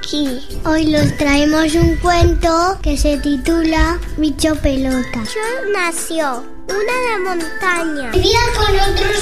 aquí. Hoy les traemos un cuento que se titula Bicho Pelota. Nació una de montaña. Vivía con otros